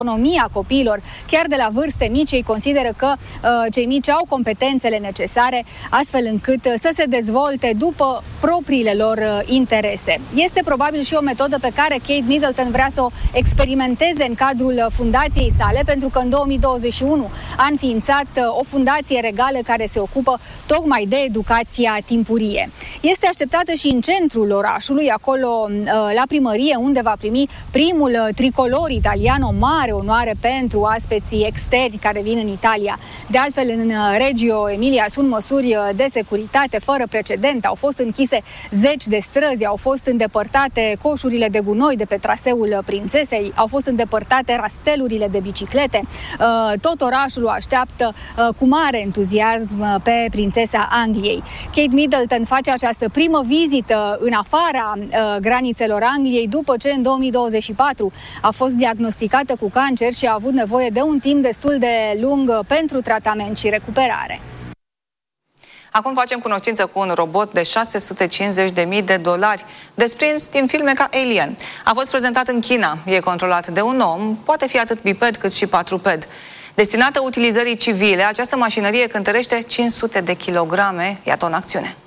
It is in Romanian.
autonomia copiilor, chiar de la vârste mici. Ei consideră că cei mici au competențele necesare astfel încât să se dezvolte după propriile lor interese. Este probabil și o metodă pe care Kate Middleton vrea să o experimenteze în cadrul fundației sale, pentru că în 2021 a înființat o fundație regală care se ocupă tocmai de educația timpurie. Este așteptată și în centrul orașului, acolo la primărie, unde va primi primul tricolor italian, o mare onoare pentru aspeții externi care vin în Italia. De altfel, în Reggio Emilia sunt măsuri de securitate fără precedent. Au fost închise zeci de străzi, au fost îndepărtate coșurile de gunoi de pe traseul Prințesei, au fost îndepărtate rastelurile de biciclete. Tot orașul o așteaptă cu mare entuziasm pe prințesa Angliei. Kate Middleton face această primă vizită în afara granițelor Angliei după ce în 2024 a fost diagnosticată cu cancer și a avut nevoie de un timp destul de lung pentru tratament și recuperare. Acum facem cunoștință cu un robot de $650.000, desprins din filme ca Alien. A fost prezentat în China, e controlat de un om, poate fi atât biped cât și patruped. Destinată utilizării civile, această mașinărie cântărește 500 de kilograme, iată în acțiune.